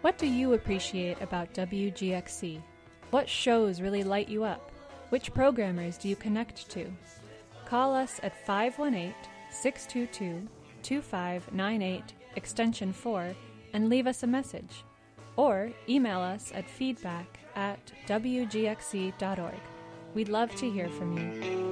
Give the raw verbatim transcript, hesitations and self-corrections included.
What do you appreciate about W G X C? What shows really light you up? Which programmers do you connect to? Call us at five one eight, six two two, two five nine eight, extension four, and leave us a message. Or email us at feedback at w g x c dot org. We'd love to hear from you.